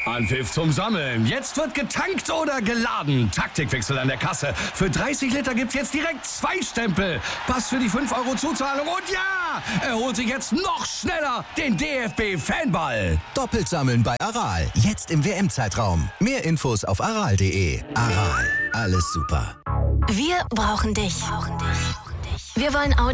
Anpfiff zum Sammeln. Jetzt wird getankt oder geladen. Taktikwechsel an der Kasse. Für 30 Liter gibt's jetzt direkt 2 Stempel. Pass für die 5 € Zuzahlung und ja, er holt sich jetzt noch schneller den DFB-Fanball. Doppelt sammeln bei Aral. Jetzt im WM-Zeitraum. Mehr Infos auf aral.de. Aral. Alles super. Wir brauchen dich. Wir wollen Audio